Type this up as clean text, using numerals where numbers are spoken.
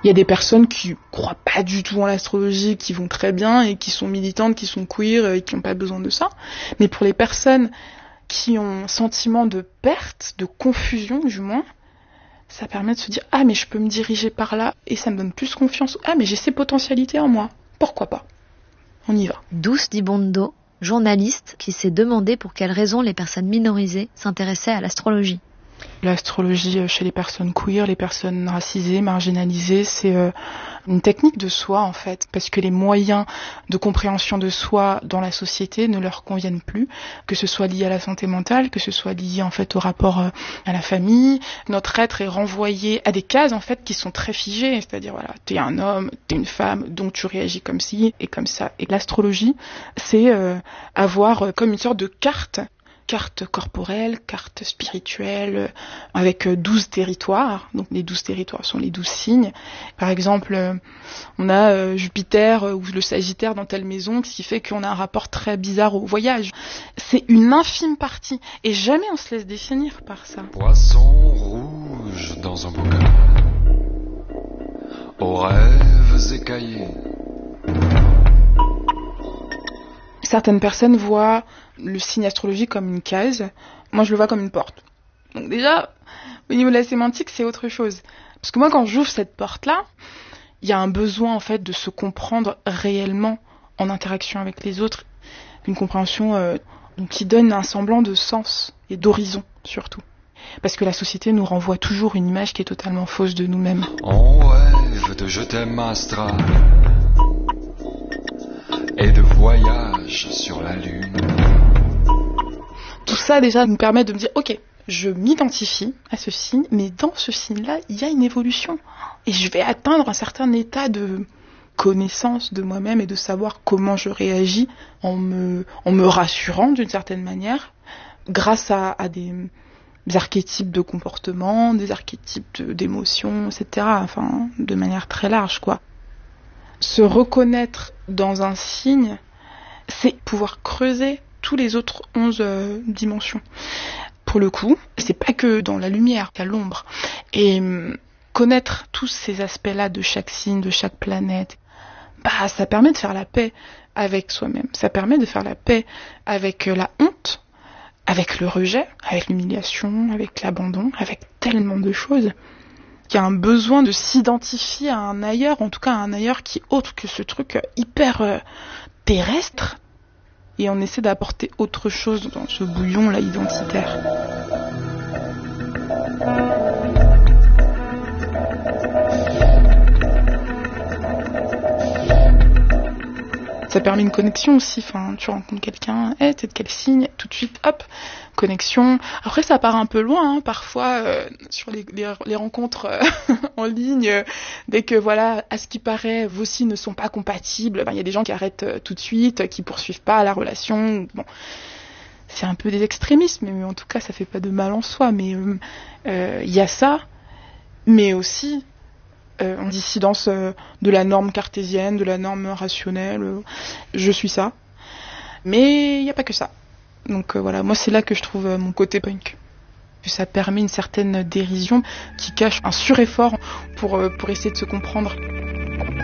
Il y a des personnes qui croient pas du tout en l'astrologie, qui vont très bien et qui sont militantes, qui sont queer et qui n'ont pas besoin de ça. Mais pour les personnes qui ont un sentiment de perte, de confusion du moins, ça permet de se dire « Ah, mais je peux me diriger par là et ça me donne plus confiance. Ah, mais j'ai ces potentialités en moi. Pourquoi pas ?» On y va. Douce Dibondo, journaliste qui s'est demandé pour quelles raisons les personnes minorisées s'intéressaient à l'astrologie. L'astrologie chez les personnes queer, les personnes racisées, marginalisées, c'est une technique de soi en fait, parce que les moyens de compréhension de soi dans la société ne leur conviennent plus, que ce soit lié à la santé mentale, que ce soit lié en fait au rapport à la famille. Notre être est renvoyé à des cases en fait qui sont très figées, c'est-à-dire voilà, t'es un homme, t'es une femme, donc tu réagis comme ci et comme ça. Et l'astrologie, c'est avoir comme une sorte de carte corporelle, carte spirituelle, avec 12 territoires. Donc les 12 territoires sont les 12 signes. Par exemple, on a Jupiter ou le Sagittaire dans telle maison, ce qui fait qu'on a un rapport très bizarre au voyage. C'est une infime partie, et jamais on se laisse définir par ça. Poisson rouge dans un bocal, aux rêves écaillés. Certaines personnes voient le signe astrologique comme une case. Moi, je le vois comme une porte. Donc déjà, au niveau de la sémantique, c'est autre chose. Parce que moi, quand j'ouvre cette porte-là, il y a un besoin, en fait, de se comprendre réellement en interaction avec les autres. Une compréhension qui donne un semblant de sens et d'horizon, surtout. Parce que la société nous renvoie toujours une image qui est totalement fausse de nous-mêmes. On rêve de je t'aime astral et de voyage sur la lune. Tout ça déjà nous permet de me dire ok, je m'identifie à ce signe, mais dans ce signe-là, il y a une évolution. Et je vais atteindre un certain état de connaissance de moi-même et de savoir comment je réagis en me rassurant d'une certaine manière, grâce à des archétypes de comportement, des archétypes d'émotions, etc. Enfin, de manière très large, quoi. Se reconnaître dans un signe, c'est pouvoir creuser tous les autres 11 dimensions. Pour le coup, c'est pas que dans la lumière, il y a l'ombre. Et connaître tous ces aspects-là de chaque signe, de chaque planète, ça permet de faire la paix avec soi-même. Ça permet de faire la paix avec la honte, avec le rejet, avec l'humiliation, avec l'abandon, avec tellement de choses. Il y a un besoin de s'identifier à un ailleurs, en tout cas à un ailleurs qui est autre que ce truc hyper terrestre. Et on essaie d'apporter autre chose dans ce bouillon-là identitaire. Ça permet une connexion aussi, enfin, tu rencontres quelqu'un, t'es de quel signe, tout de suite, hop, connexion. Après, ça part un peu loin, parfois, sur les rencontres en ligne, dès que, voilà, à ce qui paraît, vos signes ne sont pas compatibles, il y a des gens qui arrêtent tout de suite, qui poursuivent pas la relation, bon. C'est un peu des extrémismes, mais en tout cas, ça fait pas de mal en soi, mais y a ça, mais aussi en dissidence de la norme cartésienne, de la norme rationnelle. Je suis ça. Mais il n'y a pas que ça. Donc voilà, moi c'est là que je trouve mon côté punk. Ça permet une certaine dérision qui cache un sureffort pour essayer de se comprendre.